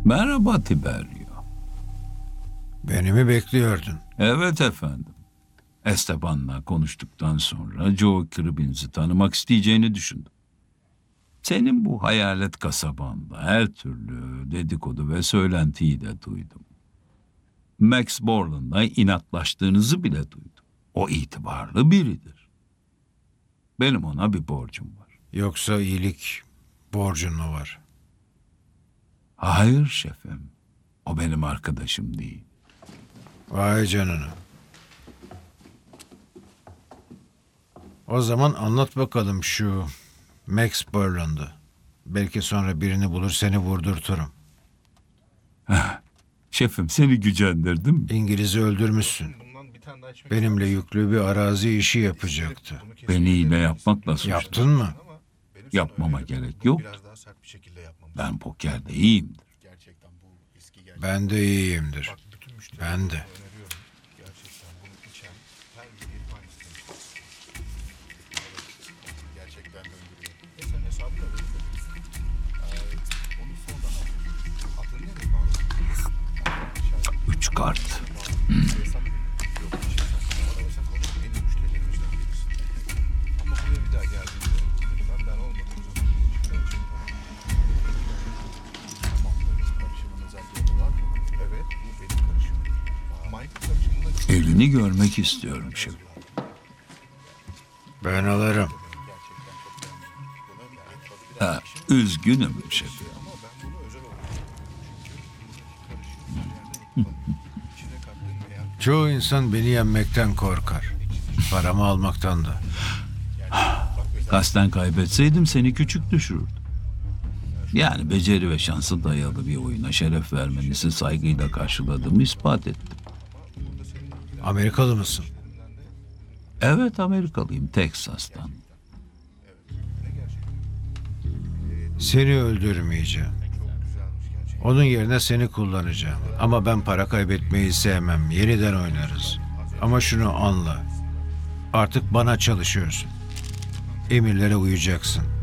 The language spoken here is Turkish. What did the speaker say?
Merhaba Tiberio. Beni mi bekliyordun? Evet efendim. Esteban'la konuştuktan sonra Joe Cribbins'i tanımak isteyeceğini düşündüm. Senin bu hayalet kasabanda her türlü dedikodu ve söylentiyi de duydum. Max Borland'la inatlaştığınızı bile duydum. O itibarlı biridir. Benim ona bir borcum var. Yoksa iyilik borcun mu var? Hayır şefim. O benim arkadaşım değil. Vay canına. O zaman anlat bakalım şu Max Borland'ı. Belki sonra birini bulur seni vurdurturum. Şefim seni gücendirdim mi? İngiliz'i öldürmüşsün. Benimle yüklü bir arazi işi yapacaktı. Beni hile yapmakla suçlu. Yaptın mı? Yapmama gerek yok. Ben pokerde iyiyimdir. Ben de iyiyimdir. Ben de. Üç kart. Elini görmek istiyorum şefim. Ben alırım. Üzgünüm şefim. Çoğu insan beni yenmekten korkar. Paramı almaktan da. Kasten kaybetseydim seni küçük düşürürdüm. Yani beceri ve şansı dayalı bir oyuna şeref vermenizi saygıyla karşıladığımı ispat ettim. Amerikalı mısın? Evet Amerikalıyım, Teksas'tan. Seni öldürmeyeceğim. Onun yerine seni kullanacağım. Ama ben para kaybetmeyi sevmem. Yeniden oynarız. Ama şunu anla. Artık bana çalışıyorsun. Emirlere uyacaksın.